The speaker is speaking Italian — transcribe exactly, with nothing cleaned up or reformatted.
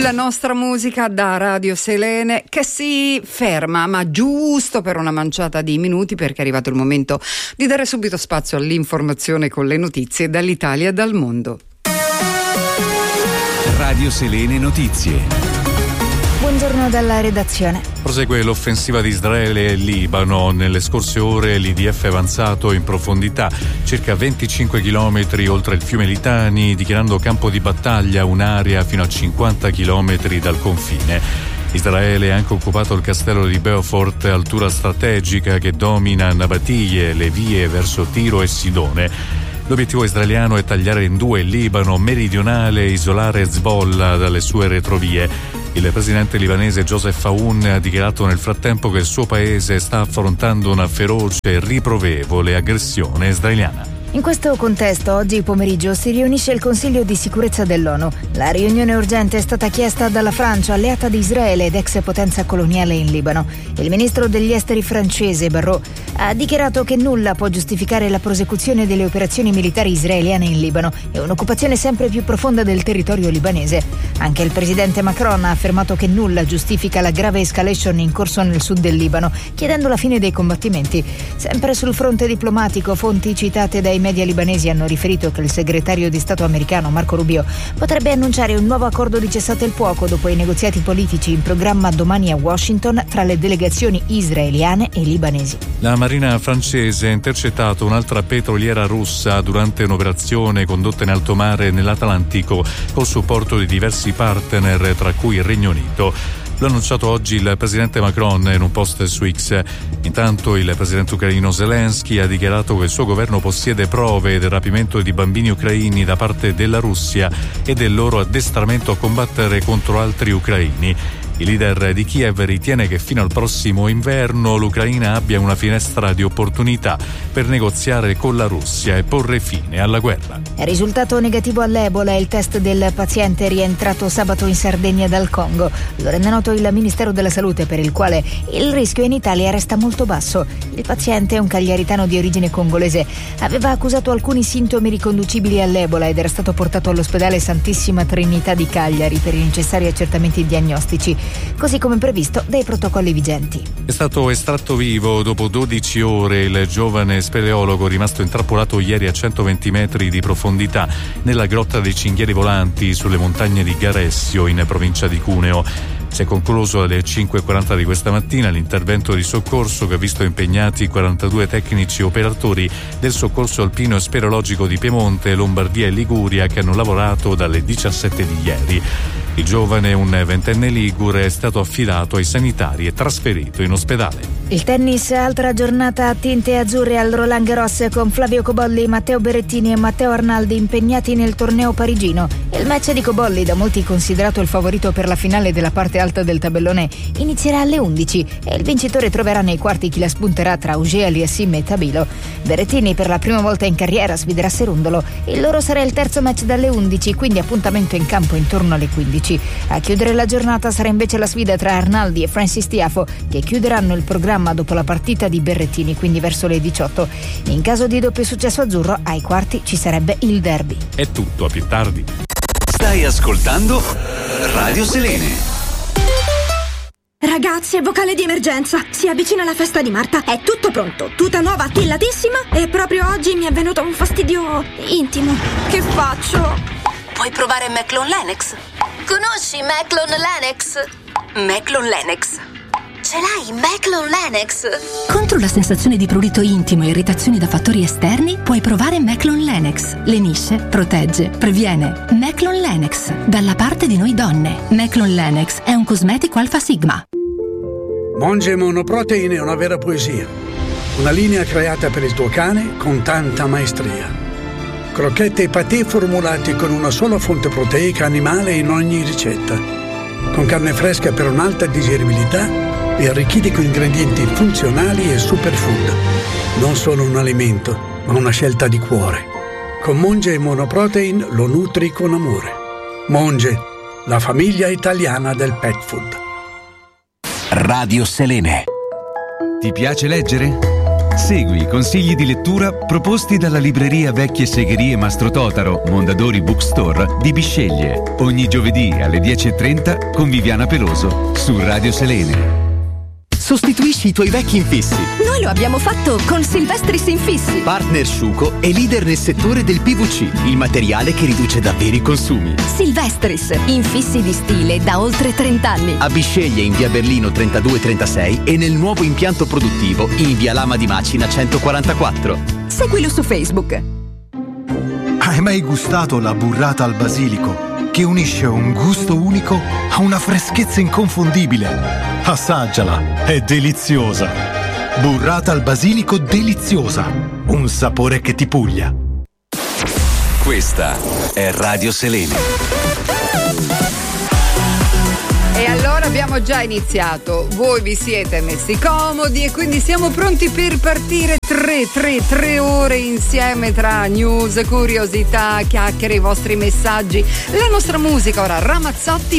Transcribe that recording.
la nostra musica da Radio Selene, che si ferma, ma giusto per una manciata di minuti, perché è arrivato il momento di dare subito spazio all'informazione con le notizie dall'Italia e dal mondo. Radio Selene Notizie. Buongiorno dalla redazione. Prosegue l'offensiva di Israele e Libano. Nelle scorse ore l'I D F è avanzato in profondità, circa venticinque chilometri oltre il fiume Litani, dichiarando campo di battaglia un'area fino a cinquanta chilometri dal confine. Israele ha anche occupato il castello di Beaufort, altura strategica che domina Nabatie, le vie verso Tiro e Sidone. L'obiettivo israeliano è tagliare in due il Libano meridionale e isolare Hezbollah dalle sue retrovie. Il presidente libanese Joseph Aoun ha dichiarato nel frattempo che il suo paese sta affrontando una feroce e riprovevole aggressione israeliana. In questo contesto, oggi pomeriggio si riunisce il Consiglio di sicurezza dell'ONU. La riunione urgente è stata chiesta dalla Francia, alleata di Israele ed ex potenza coloniale in Libano. Il ministro degli esteri francese, Barrot, ha dichiarato che nulla può giustificare la prosecuzione delle operazioni militari israeliane in Libano e un'occupazione sempre più profonda del territorio libanese. Anche il presidente Macron ha affermato che nulla giustifica la grave escalation in corso nel sud del Libano, chiedendo la fine dei combattimenti. Sempre sul fronte diplomatico, fonti citate dai media libanesi hanno riferito che il segretario di Stato americano Marco Rubio potrebbe annunciare un nuovo accordo di cessate il fuoco dopo i negoziati politici in programma domani a Washington tra le delegazioni israeliane e libanesi. La marina francese ha intercettato un'altra petroliera russa durante un'operazione condotta in alto mare nell'Atlantico col supporto di diversi partner, tra cui il Regno Unito. L'ha annunciato oggi il presidente Macron in un post su X. Intanto il presidente ucraino Zelensky ha dichiarato che il suo governo possiede prove del rapimento di bambini ucraini da parte della Russia e del loro addestramento a combattere contro altri ucraini. Il leader di Kiev ritiene che fino al prossimo inverno l'Ucraina abbia una finestra di opportunità per negoziare con la Russia e porre fine alla guerra. È risultato negativo all'Ebola il test del paziente rientrato sabato in Sardegna dal Congo. Lo rende noto il Ministero della Salute, per il quale il rischio in Italia resta molto basso. Il paziente, un cagliaritano di origine congolese, aveva accusato alcuni sintomi riconducibili all'Ebola ed era stato portato all'ospedale Santissima Trinità di Cagliari per i necessari accertamenti diagnostici, così come previsto dai protocolli vigenti. È stato estratto vivo dopo dodici ore il giovane speleologo rimasto intrappolato ieri a centoventi metri di profondità nella grotta dei Cinghiali Volanti sulle montagne di Garessio in provincia di Cuneo. Si è concluso alle cinque e quaranta di questa mattina l'intervento di soccorso che ha visto impegnati quarantadue tecnici operatori del soccorso alpino e speleologico di Piemonte, Lombardia e Liguria che hanno lavorato dalle diciassette di ieri. Il giovane, un ventenne ligure, è stato affidato ai sanitari e trasferito in ospedale. Il tennis, altra giornata a tinte azzurre al Roland Garros con Flavio Cobolli, Matteo Berrettini e Matteo Arnaldi impegnati nel torneo parigino. Il match di Cobolli, da molti considerato il favorito per la finale della parte alta del tabellone, inizierà alle undici e il vincitore troverà nei quarti chi la spunterà tra Auger Aliassime e Tabilo. Berrettini per la prima volta in carriera sfiderà Serundolo. Il loro sarà il terzo match dalle undici, quindi appuntamento in campo intorno alle quindici. A chiudere la giornata sarà invece la sfida tra Arnaldi e Francis Tiafoe, che chiuderanno il programma dopo la partita di Berrettini, quindi verso le diciotto. In caso di doppio successo azzurro, ai quarti ci sarebbe il derby. È tutto, a più tardi. Stai ascoltando Radio Selene. Ragazzi, è vocale di emergenza. Si avvicina la festa di Marta. È tutto pronto. Tuta nuova, tillatissima. E proprio oggi mi è venuto un fastidio intimo. Che faccio? Puoi provare Meclon Lennox. Conosci Meclon Lennox? Meclon Lennox. Ce l'hai, Meclon Lennox? Contro la sensazione di prurito intimo e irritazioni da fattori esterni, puoi provare Meclon Lennox. Lenisce, protegge, previene. Meclon Lennox. Dalla parte di noi donne. Meclon Lennox è un cosmetico Alpha Sigma. Monge Monoprotein è una vera poesia. Una linea creata per il tuo cane con tanta maestria. Crocchette e patè formulati con una sola fonte proteica animale in ogni ricetta. Con carne fresca per un'alta digeribilità e arricchiti con ingredienti funzionali e superfood. Non solo un alimento, ma una scelta di cuore. Con Monge Monoprotein lo nutri con amore. Monge, la famiglia italiana del pet food. Radio Selene. Ti piace leggere? Segui i consigli di lettura proposti dalla libreria Vecchie Segherie Mastro Totaro, Mondadori Bookstore di Bisceglie. Ogni giovedì alle dieci e trenta con Viviana Peloso su Radio Selene. Sostituisci i tuoi vecchi infissi. Noi lo abbiamo fatto con Silvestris Infissi. Partner Sciuco e leader nel settore del P V C, il materiale che riduce davvero i consumi. Silvestris, infissi di stile da oltre trenta anni. A Bisceglie in via Berlino trentadue trentasei e nel nuovo impianto produttivo in via Lama di Macina centoquarantaquattro. Seguilo su Facebook. Hai mai gustato la burrata al basilico, che unisce un gusto unico a una freschezza inconfondibile? Assaggiala, è deliziosa. Burrata al basilico deliziosa, un sapore che ti puglia. Questa è Radio Selene. E allora abbiamo già iniziato, voi vi siete messi comodi e quindi siamo pronti per partire. Tre, tre, tre ore insieme tra news, curiosità, chiacchiere, i vostri messaggi, la nostra musica. Ora Ramazzotti,